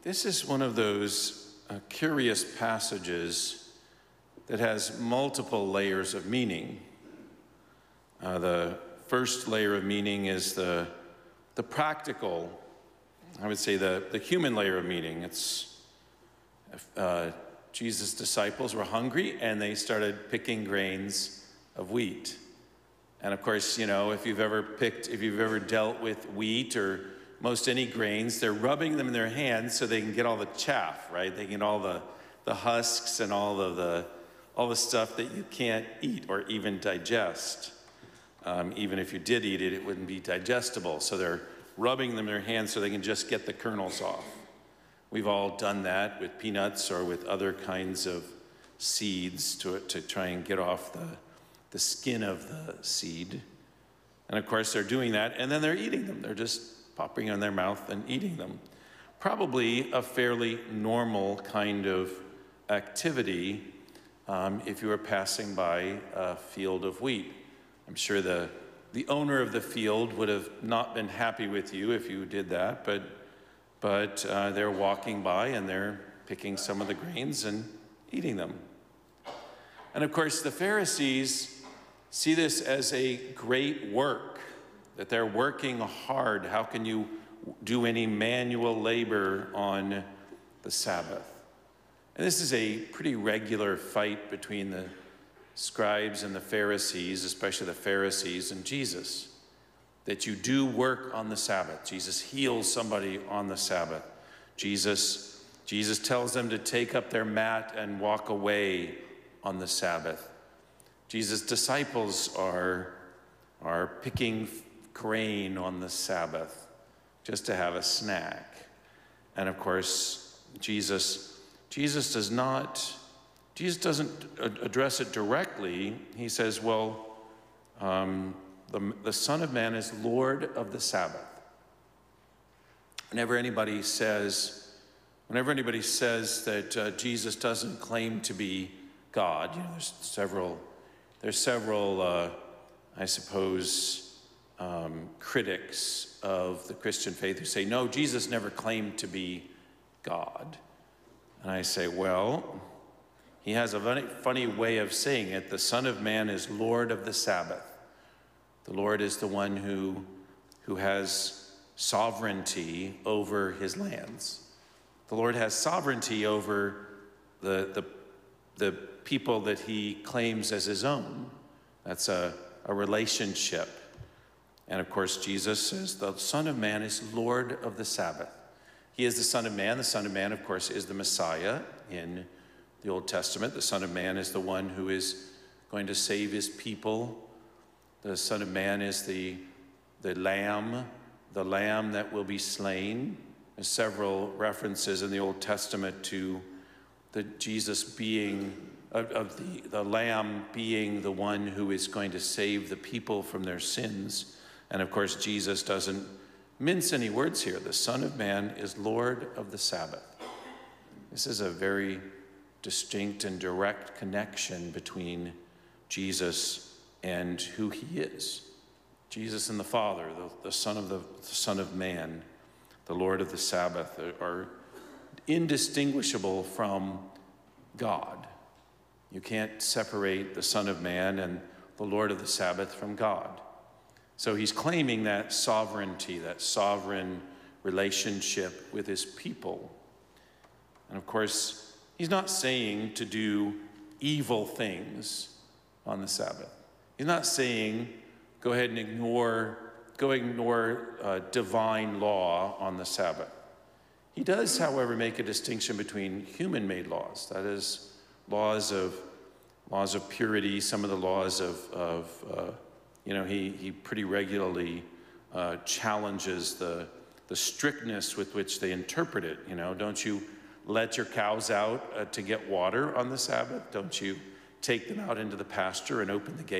This is one of those curious passages that has multiple layers of meaning. The first layer of meaning is the practical, I would say the human layer of meaning. It's Jesus' disciples were hungry and they started picking grains of wheat. And of course, you know, if you've ever dealt with wheat or most any grains, they're rubbing them in their hands so they can get all the chaff, right? They get all the husks and all the stuff that you can't eat or even digest. Even if you did eat it, it wouldn't be digestible. So they're rubbing them in their hands so they can just get the kernels off. We've all done that with peanuts or with other kinds of seeds to try and get off the skin of the seed. And of course they're doing that and then they're eating them. They're just popping in their mouth and eating them. Probably a fairly normal kind of activity if you were passing by a field of wheat. I'm sure the owner of the field would have not been happy with you if you did that, but they're walking by and they're picking some of the grains and eating them. And of course the Pharisees see this as a great work, that they're working hard. How can you do any manual labor on the Sabbath? And this is a pretty regular fight between the scribes and the Pharisees, especially the Pharisees and Jesus, that you do work on the Sabbath. Jesus heals somebody on the Sabbath. Jesus tells them to take up their mat and walk away on the Sabbath. Jesus' disciples are picking grain on the Sabbath just to have a snack. And of course, Jesus doesn't address it directly. He says, well, the Son of Man is Lord of the Sabbath. Whenever anybody says that Jesus doesn't claim to be God, you know, there's several, I suppose, critics of the Christian faith who say, no, Jesus never claimed to be God. And I say, well, he has a funny way of saying it. The Son of Man is Lord of the Sabbath. The Lord is the one who has sovereignty over his lands. The Lord has sovereignty over the people that he claims as his own. That's a relationship. And of course, Jesus says the Son of Man is Lord of the Sabbath. He is the Son of Man. The Son of Man, of course, is the Messiah in the Old Testament. The Son of Man is the one who is going to save his people. The Son of Man is the lamb that will be slain. There's several references in the Old Testament to Jesus being the lamb being the one who is going to save the people from their sins. And of course, Jesus doesn't mince any words here. The Son of Man is Lord of the Sabbath. This is a very distinct and direct connection between Jesus and who he is. Jesus and the Father, the Son of Man, the Lord of the Sabbath, are indistinguishable from God. You can't separate the Son of Man and the Lord of the Sabbath from God. So he's claiming that sovereignty, that sovereign relationship with his people. And of course, he's not saying to do evil things on the Sabbath. He's not saying go ahead and ignore divine law on the Sabbath. He does, however, make a distinction between human-made laws, that is, laws of purity, some of the laws he pretty regularly challenges the strictness with which they interpret it. You know, don't you let your cows out to get water on the Sabbath? Don't you take them out into the pasture and open the gate?